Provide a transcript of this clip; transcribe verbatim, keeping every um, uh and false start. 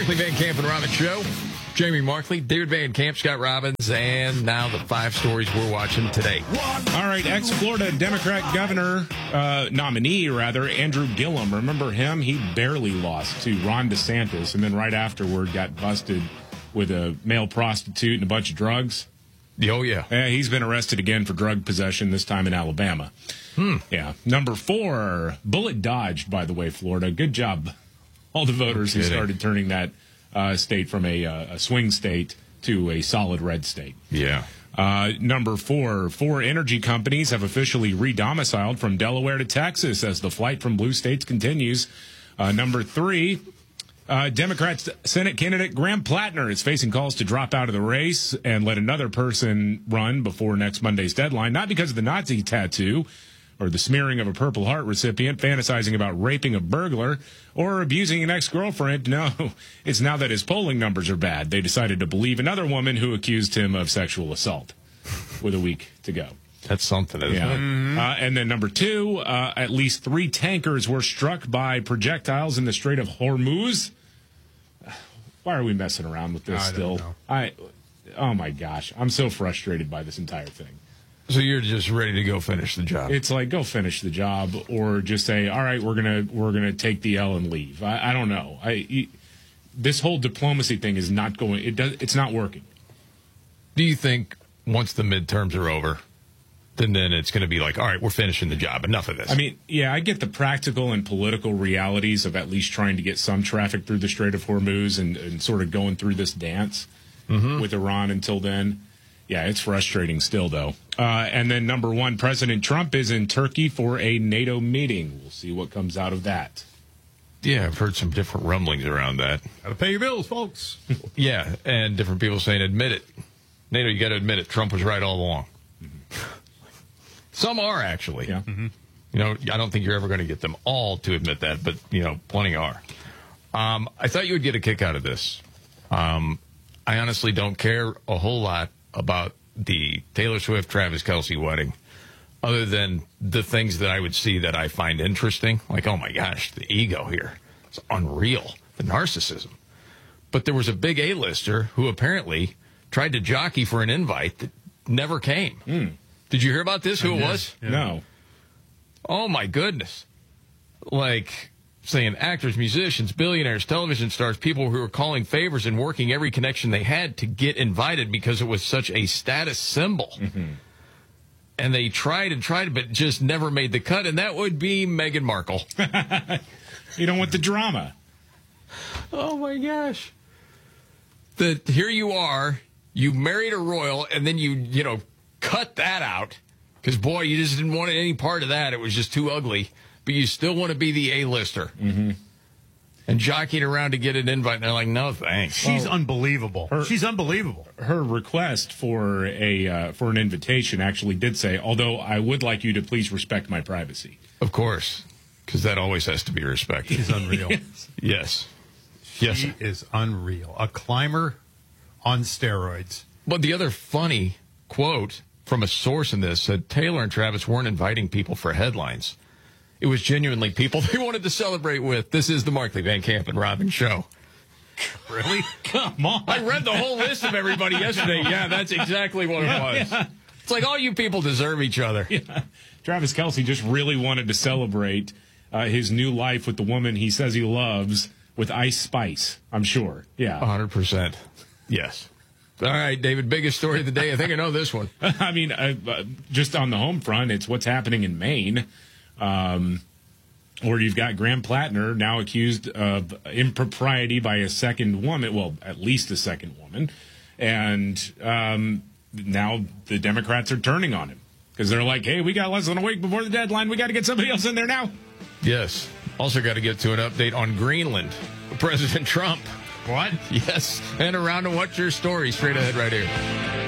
Markley, Van Camp, and Robbins Show. Jamie Markley, David Van Camp, Scott Robbins, and now the five stories we're watching today. All right, ex-Florida Democrat governor, uh, nominee, rather, Andrew Gillum. Remember him? He barely lost to Ron DeSantis, and then right afterward got busted with a male prostitute and a bunch of drugs. Oh, yeah. Yeah, he's been arrested again for drug possession, this time in Alabama. Hmm. Yeah. Number four, bullet dodged, by the way, Florida. Good job. All the voters who started turning that uh, state from a, uh, a swing state to a solid red state. Yeah. Uh, number four, four energy companies have officially re-domiciled from Delaware to Texas as the flight from blue states continues. Uh, number three, uh, Democrat Senate candidate Graham Plattner is facing calls to drop out of the race and let another person run before next Monday's deadline, not because of the Nazi tattoo or the smearing of a Purple Heart recipient, fantasizing about raping a burglar, or abusing an ex-girlfriend. No, it's now that his polling numbers are bad. They decided to believe another woman who accused him of sexual assault with a week to go. That's something, isn't Yeah. it? Mm-hmm. Uh, and then number two, uh, at least three tankers were struck by projectiles in the Strait of Hormuz. Why are we messing around with this I don't still? know. I, oh my gosh, I'm so frustrated by this entire thing. So you're just ready to go finish the job. It's like, go finish the job, or just say, all right, we're gonna we're gonna take the L and leave. I, I don't know. I you, this whole diplomacy thing is not going. It does. It's not working. Do you think once the midterms are over, then then it's going to be like, all right, we're finishing the job. Enough of this. I mean, yeah, I get the practical and political realities of at least trying to get some traffic through the Strait of Hormuz and, and sort of going through this dance mm-hmm. with Iran until then. Yeah, it's frustrating still, though. Uh, and then number one, President Trump is in Turkey for a NATO meeting. We'll see what comes out of that. Yeah, I've heard some different rumblings around that. Gotta pay your bills, folks. Yeah, and different people saying, admit it. NATO, you got to admit it. Trump was right all along. Mm-hmm. Some are, actually. Yeah. Mm-hmm. You know, I don't think you're ever going to get them all to admit that, but, you know, plenty are. Um, I thought you would get a kick out of this. Um, I honestly don't care a whole lot about the Taylor Swift Travis Kelce wedding, other than the things that I would see that I find interesting, like, oh my gosh, the ego here, it's unreal, the narcissism. But there was a big A-lister who apparently tried to jockey for an invite that never came. Mm. Did you hear about this? Who I it did. was? Yeah. No. Oh my goodness! Like, saying actors, musicians, billionaires, television stars, people who were calling favors and working every connection they had to get invited because it was such a status symbol. Mm-hmm. And they tried and tried, but just never made the cut, and that would be Meghan Markle. You don't want the drama. Oh, my gosh. That here you are, you married a royal, and then you, you know, cut that out. Because, boy, you just didn't want any part of that. It was just too ugly. But you still want to be the A-lister. Mm-hmm. And jockeying around to get an invite, and they're like, no, thanks. She's Well, unbelievable. her- She's unbelievable. Her request for a uh, for an invitation actually did say, although I would like you to please respect my privacy. Of course, because that always has to be respected. She's unreal. Yes. Yes. She is unreal. A climber on steroids. But the other funny quote from a source in this said Taylor and Travis weren't inviting people for headlines. It was genuinely people they wanted to celebrate with. This is the Markley, Van Camp, and Robbins Show. Really? Come on. I read the whole list of everybody yesterday. Yeah, that's exactly what it was. Yeah. It's like all you people deserve each other. Yeah. Travis Kelce just really wanted to celebrate uh, his new life with the woman he says he loves with Ice Spice, I'm sure. Yeah. one hundred percent. Yes. All right, David, biggest story of the day. I think I know this one. I mean, uh, uh, just on the home front, it's what's happening in Maine. Um, or you've got Graham Plattner now accused of impropriety by a second woman, well, at least a second woman. And um, now the Democrats are turning on him because they're like, hey, we got less than a week before the deadline. We got to get somebody else in there now. Yes. Also got to get to an update on Greenland. President Trump. What? Yes. And around to what's your story straight ahead right here.